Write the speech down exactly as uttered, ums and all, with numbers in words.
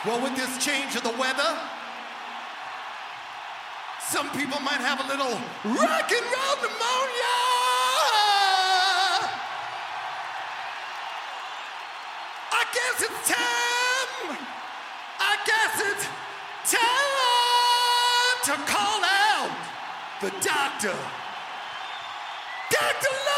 Well, with this change of the weather, some people might have a little rock and roll pneumonia. I guess it's time. I guess it's time to call out the doctor. Doctor